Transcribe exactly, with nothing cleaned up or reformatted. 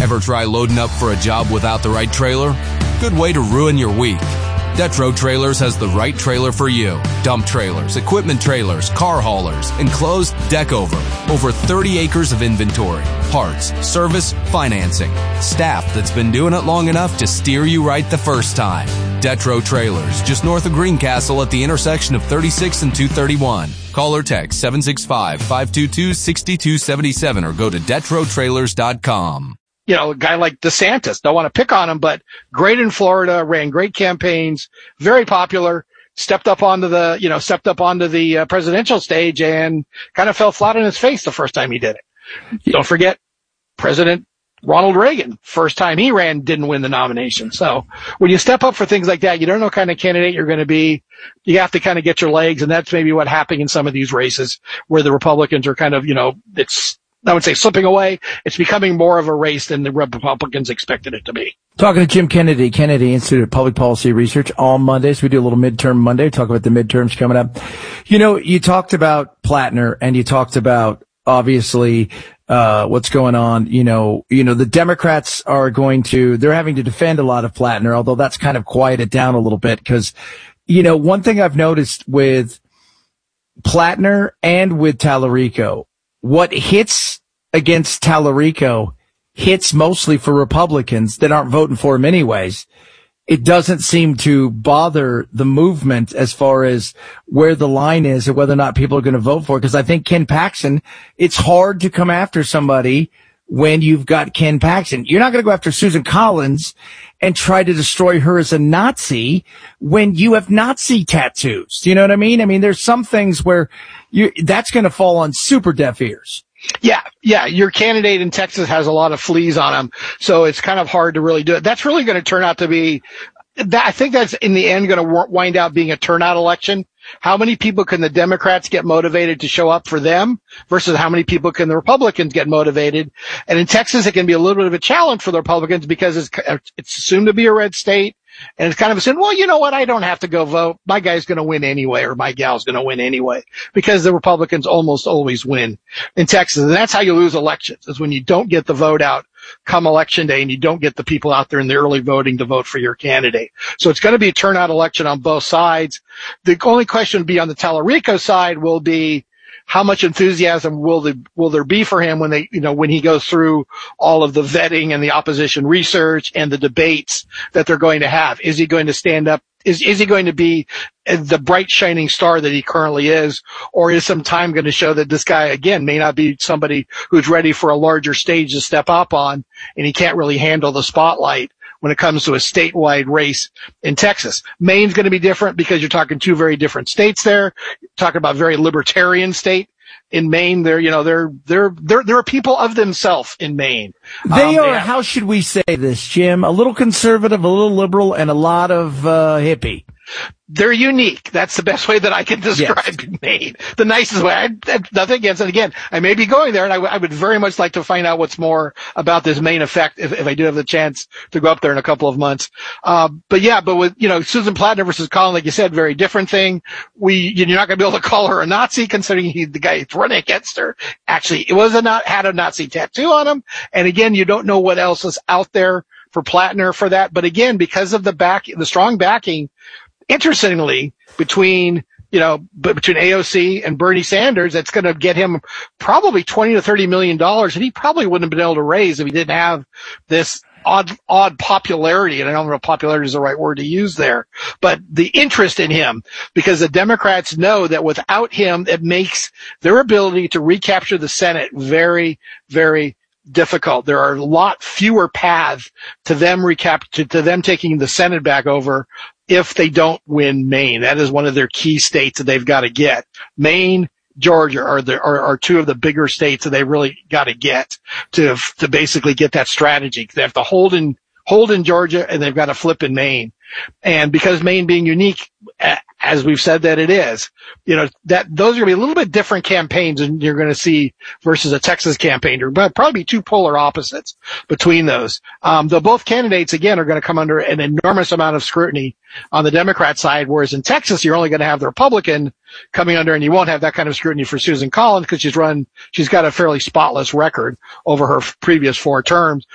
Ever try loading up for a job without the right trailer? Good way to ruin your week. Detro Trailers has the right trailer for you. Dump trailers, equipment trailers, car haulers, enclosed deck over. Over thirty acres of inventory. Parts, service, financing. Staff that's been doing it long enough to steer you right the first time. Detro Trailers, just north of Greencastle at the intersection of thirty-six and two thirty-one. Call or text seven six five, five two two, six two seven seven or go to detro trailers dot com. You know, a guy like DeSantis, don't want to pick on him, but great in Florida, ran great campaigns, very popular, stepped up onto the, you know, stepped up onto the uh, presidential stage and kind of fell flat on his face the first time he did it. Yeah. Don't forget, President Ronald Reagan, first time he ran, didn't win the nomination. So when you step up for things like that, you don't know what kind of candidate you're going to be. You have to kind of get your legs, and that's maybe what happened in some of these races where the Republicans are kind of, you know, it's, I would say slipping away. It's becoming more of a race than the Republicans expected it to be. Talking to Jim Kennedy, Kennedy Institute of Public Policy Research. All Mondays, we do a little midterm Monday, talk about the midterms coming up. You know, you talked about Plattner, and you talked about, obviously, uh, what's going on. You know, you know, the Democrats are going to, they're having to defend a lot of Plattner, although that's kind of quieted down a little bit because, you know, one thing I've noticed with Plattner and with Tallarico, what hits against Tallarico hits mostly for Republicans that aren't voting for him anyways. It doesn't seem to bother the movement as far as where the line is and whether or not people are going to vote for it. Because I think Ken Paxton, it's hard to come after somebody when you've got Ken Paxton. You're not going to go after Susan Collins and try to destroy her as a Nazi when you have Nazi tattoos. Do you know what I mean? I mean, there's some things where you that's going to fall on super deaf ears. Yeah, yeah. Your candidate in Texas has a lot of fleas on him, so it's kind of hard to really do it. That's really going to turn out to be that. I think that's in the end going to wind out being a turnout election. How many people can the Democrats get motivated to show up for them versus how many people can the Republicans get motivated? And in Texas, it can be a little bit of a challenge for the Republicans because it's, it's assumed to be a red state. And it's kind of assumed, well, you know what? I don't have to go vote. My guy's going to win anyway, or my gal's going to win anyway, because the Republicans almost always win in Texas. And that's how you lose elections, is when you don't get the vote out come election day and you don't get the people out there in the early voting to vote for your candidate. So it's going to be a turnout election on both sides. The only question would be on the Tallarico side will be, how much enthusiasm will the, will there be for him when they, you know, when he goes through all of the vetting and the opposition research and the debates that they're going to have? Is he going to stand up? Is, is he going to be the bright shining star that he currently is? Or is some time going to show that this guy, again, may not be somebody who's ready for a larger stage to step up on, and he can't really handle the spotlight when it comes to a statewide race in Texas? Maine's going to be different because you're talking two very different states there. You're talking about very libertarian state. In Maine, they're, you know, they're, they're, they're, they're people of themselves in Maine. They um, are, they how should we say this, Jim? A little conservative, a little liberal, and a lot of, uh, hippie. They're unique. That's the best way that I can describe yes. Maine. The nicest way. I have nothing against it. Again, I may be going there, and I, w- I would very much like to find out what's more about this Maine effect if, if I do have the chance to go up there in a couple of months. Uh, but yeah, but with, you know, Susan Plattner versus Collin, like you said, very different thing. We, you're not going to be able to call her a Nazi considering he, the guy who's running against her. Actually, it was a not, had a Nazi tattoo on him. And again, you don't know what else is out there for Plattner for that. But again, because of the back, the strong backing, interestingly, between, you know, between A O C and Bernie Sanders, that's going to get him probably twenty to thirty million dollars, and he probably wouldn't have been able to raise if he didn't have this odd, odd popularity. And I don't know if popularity is the right word to use there, but the interest in him, because the Democrats know that without him, it makes their ability to recapture the Senate very, very difficult. There are a lot fewer paths to them recap, to, to them taking the Senate back over if they don't win Maine. That is one of their key states that they've got to get. Maine, Georgia are the, are, are two of the bigger states that they really got to get to, to basically get that strategy. They have to hold in, hold in Georgia, and they've got to flip in Maine. And because Maine being unique, as we've said that it is, you know, that those are going to be a little bit different campaigns than you're going to see versus a Texas campaign. There will probably be two polar opposites between those. Um, though both candidates, again, are going to come under an enormous amount of scrutiny on the Democrat side, whereas in Texas, you're only going to have the Republican coming under, and you won't have that kind of scrutiny for Susan Collins because she's run, she's got a fairly spotless record over her previous four terms.